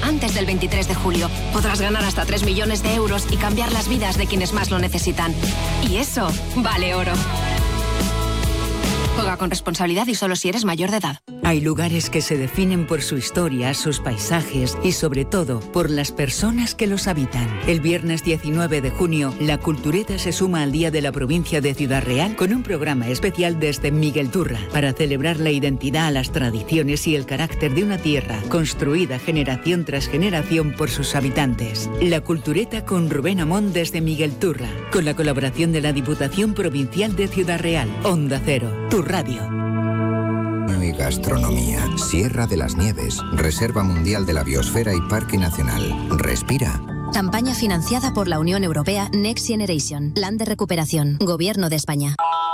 antes del 23 de julio. Podrás ganar hasta 3 millones de euros y cambiar las vidas de quienes más lo necesitan. Y eso vale oro. Juega con responsabilidad y solo si eres mayor de edad. Hay lugares que se definen por su historia, sus paisajes y sobre todo por las personas que los habitan. El viernes 19 de junio, la Cultureta se suma al Día de la Provincia de Ciudad Real con un programa especial desde Miguelturra para celebrar la identidad, las tradiciones y el carácter de una tierra construida generación tras generación por sus habitantes. La Cultureta con Rubén Amón desde Miguelturra, con la colaboración de la Diputación Provincial de Ciudad Real. Onda Cero, tu radio. Y gastronomía. Sierra de las Nieves, Reserva Mundial de la Biosfera y Parque Nacional. Respira. Campaña financiada por la Unión Europea Next Generation. Plan de recuperación. Gobierno de España.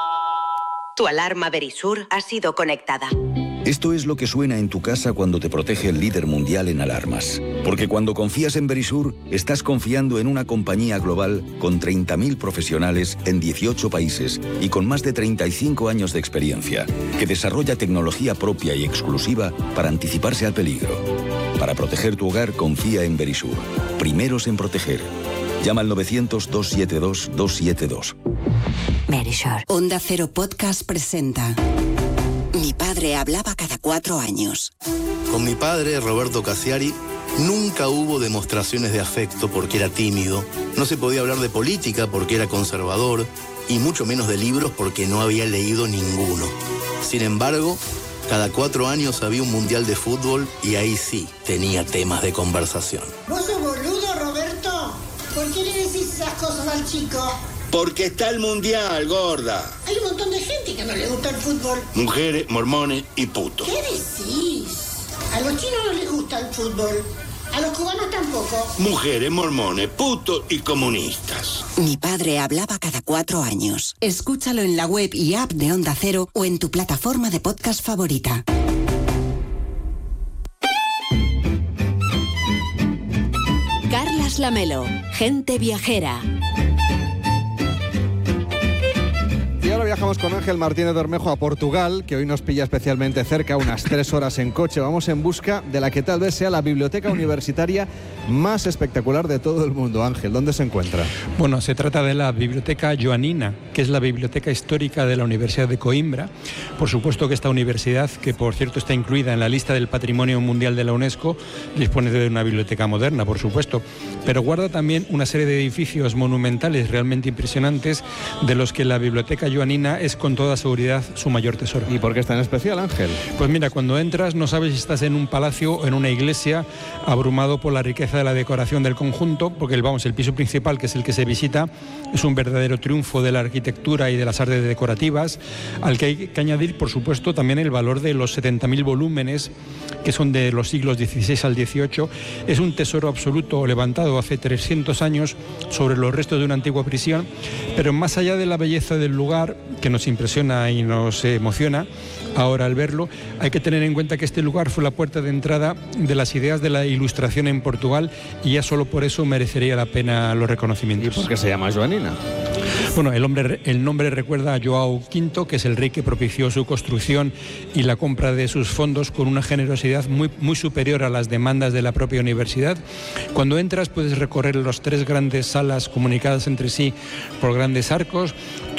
Tu alarma Verisur ha sido conectada. Esto es lo que suena en tu casa cuando te protege el líder mundial en alarmas. Porque cuando confías en Verisur, estás confiando en una compañía global con 30.000 profesionales en 18 países y con más de 35 años de experiencia, que desarrolla tecnología propia y exclusiva para anticiparse al peligro. Para proteger tu hogar, confía en Verisur. Primeros en proteger. Llama al 900-272-272. Verisur. Onda Cero Podcast presenta... Mi padre hablaba cada 4 años. Con mi padre, Roberto Cassiari, nunca hubo demostraciones de afecto porque era tímido, no se podía hablar de política porque era conservador, y mucho menos de libros porque no había leído ninguno. Sin embargo, cada 4 años había un mundial de fútbol y ahí sí tenía temas de conversación. ¿Vos sos boludo, Roberto? ¿Por qué le decís esas cosas al chico? Porque está el mundial, gorda. Hay un montón de gente que no le gusta el fútbol. Mujeres, mormones y putos. ¿Qué decís? A los chinos no les gusta el fútbol. A los cubanos tampoco. Mujeres, mormones, putos y comunistas. Mi padre hablaba cada 4 años. Escúchalo en la web y app de Onda Cero o en tu plataforma de podcast favorita. Carlas Lamelo, Gente Viajera. Y ahora viajamos con Ángel Martínez Bermejo a Portugal, que hoy nos pilla especialmente cerca, unas 3 horas en coche. Vamos en busca de la que tal vez sea la biblioteca universitaria más espectacular de todo el mundo. Ángel, ¿dónde se encuentra? Bueno, se trata de la Biblioteca Joanina, que es la biblioteca histórica de la Universidad de Coimbra. Por supuesto que esta universidad, que por cierto está incluida en la lista del Patrimonio Mundial de la UNESCO, dispone de una biblioteca moderna, por supuesto, pero guarda también una serie de edificios monumentales realmente impresionantes, de los que la Biblioteca Joanina es con toda seguridad su mayor tesoro. ¿Y por qué es tan especial, Ángel? Pues mira, cuando entras no sabes si estás en un palacio o en una iglesia, abrumado por la riqueza de la decoración del conjunto, porque el piso principal, que es el que se visita, es un verdadero triunfo de la arquitectura y de las artes decorativas, al que hay que añadir, por supuesto, también el valor de los 70.000 volúmenes, que son de los siglos XVI al XVIII. Es un tesoro absoluto levantado hace 300 años sobre los restos de una antigua prisión, pero más allá de la belleza del lugar, que nos impresiona y nos emociona ahora al verlo, hay que tener en cuenta que este lugar fue la puerta de entrada de las ideas de la Ilustración en Portugal, y ya solo por eso merecería la pena los reconocimientos. ¿Y por qué se llama Joanina? Bueno, el nombre recuerda a João V, que es el rey que propició su construcción y la compra de sus fondos con una generosidad muy superior a las demandas de la propia universidad. Cuando entras puedes recorrer las 3 grandes salas comunicadas entre sí por grandes arcos.